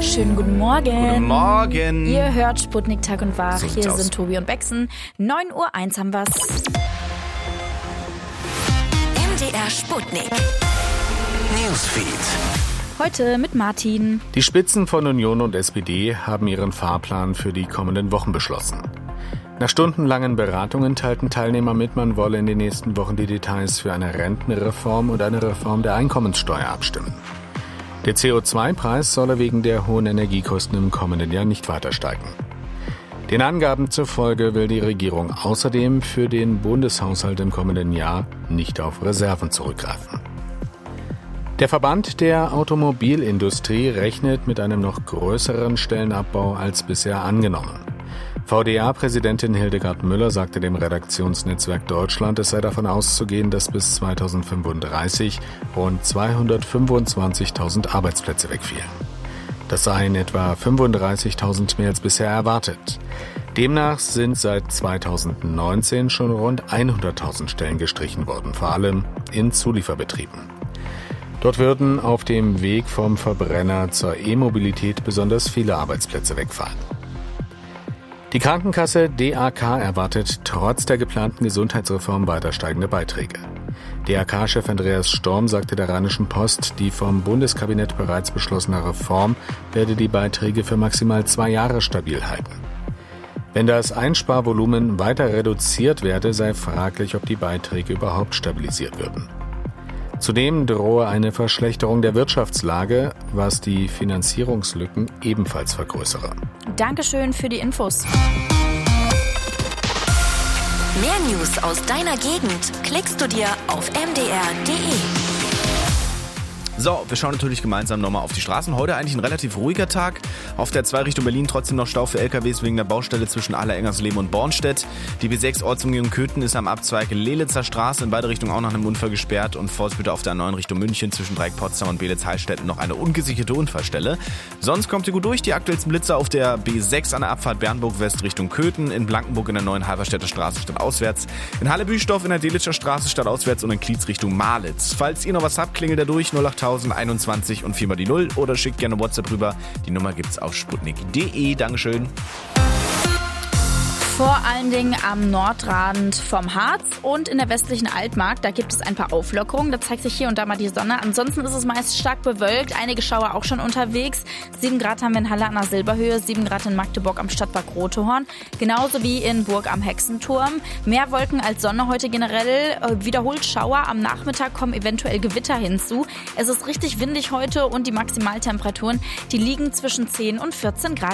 Schönen guten Morgen. Guten Morgen. Ihr hört Sputnik Tag und Wach. So Hier aus. sind Tobi und Bexen. 9:01 Uhr haben wir's. MDR Sputnik Newsfeed. Heute mit Martin. Die Spitzen von Union und SPD haben ihren Fahrplan für die kommenden Wochen beschlossen. Nach stundenlangen Beratungen teilten Teilnehmer mit, man wolle in den nächsten Wochen die Details für eine Rentenreform und eine Reform der Einkommenssteuer abstimmen. Der CO2-Preis solle wegen der hohen Energiekosten im kommenden Jahr nicht weiter steigen. Den Angaben zufolge will die Regierung außerdem für den Bundeshaushalt im kommenden Jahr nicht auf Reserven zurückgreifen. Der Verband der Automobilindustrie rechnet mit einem noch größeren Stellenabbau als bisher angenommen. VDA-Präsidentin Hildegard Müller sagte dem Redaktionsnetzwerk Deutschland, es sei davon auszugehen, dass bis 2035 rund 225.000 Arbeitsplätze wegfielen. Das seien etwa 35.000 mehr als bisher erwartet. Demnach sind seit 2019 schon rund 100.000 Stellen gestrichen worden, vor allem in Zulieferbetrieben. Dort würden auf dem Weg vom Verbrenner zur E-Mobilität besonders viele Arbeitsplätze wegfallen. Die Krankenkasse DAK erwartet trotz der geplanten Gesundheitsreform weiter steigende Beiträge. DAK-Chef Andreas Storm sagte der Rheinischen Post, die vom Bundeskabinett bereits beschlossene Reform werde die Beiträge für maximal 2 Jahre stabil halten. Wenn das Einsparvolumen weiter reduziert werde, sei fraglich, ob die Beiträge überhaupt stabilisiert würden. Zudem drohe eine Verschlechterung der Wirtschaftslage, was die Finanzierungslücken ebenfalls vergrößere. Dankeschön für die Infos. Mehr News aus deiner Gegend klickst du dir auf mdr.de. So, wir schauen natürlich gemeinsam nochmal auf die Straßen. Heute eigentlich ein relativ ruhiger Tag. Auf der 2 Richtung Berlin trotzdem noch Stau für LKWs wegen der Baustelle zwischen Aller-Engersleben und Bornstedt. Die B6 Ortsumgehung Köthen ist am Abzweig Lelitzer Straße in beide Richtungen auch nach einem Unfall gesperrt. Und Vorsicht auf der 9 Richtung München zwischen Dreieck-Potsdam und Beelitz-Heilstätten noch eine ungesicherte Unfallstelle. Sonst kommt ihr gut durch. Die aktuellsten Blitzer auf der B6 an der Abfahrt Bernburg-West Richtung Köthen, in Blankenburg in der neuen Halberstädter Straße stadtauswärts, in Halle-Büstorf in der Delitzscher Straße stadtauswärts und in Klietz Richtung Malitz. Falls ihr noch was habt, klingelt da durch 08021 und 4 mal die 0 oder schickt gerne WhatsApp rüber. Die Nummer gibt's auf sputnik.de. Dankeschön. Vor allen Dingen am Nordrand vom Harz und in der westlichen Altmark. Da gibt es ein paar Auflockerungen. Da zeigt sich hier und da mal die Sonne. Ansonsten ist es meist stark bewölkt. Einige Schauer auch schon unterwegs. 7 Grad haben wir in Halle an der Silberhöhe, 7 Grad in Magdeburg am Stadtpark Rotehorn. Genauso wie in Burg am Hexenturm. Mehr Wolken als Sonne heute generell. Wiederholt Schauer. Am Nachmittag kommen eventuell Gewitter hinzu. Es ist richtig windig heute und die Maximaltemperaturen, die liegen zwischen 10 und 14 Grad.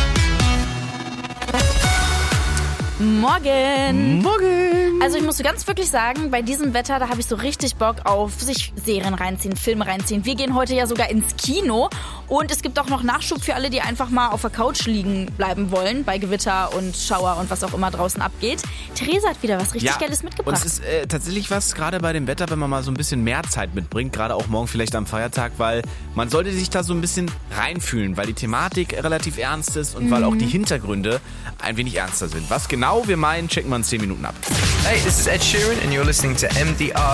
Morgen. Also ich muss ganz wirklich sagen, bei diesem Wetter, da habe ich so richtig Bock auf sich Serien reinziehen, Filme reinziehen. Wir gehen heute ja sogar ins Kino und es gibt auch noch Nachschub für alle, die einfach mal auf der Couch liegen bleiben wollen, bei Gewitter und Schauer und was auch immer draußen abgeht. Theresa hat wieder was richtig Geiles mitgebracht. Und es ist tatsächlich was, gerade bei dem Wetter, wenn man mal so ein bisschen mehr Zeit mitbringt, gerade auch morgen vielleicht am Feiertag, weil man sollte sich da so ein bisschen reinfühlen, weil die Thematik relativ ernst ist und weil auch die Hintergründe ein wenig ernster sind. Was genau wir meinen, checken wir in 10 Minuten ab. Hey, this is Ed Sheeran and you're listening to MDR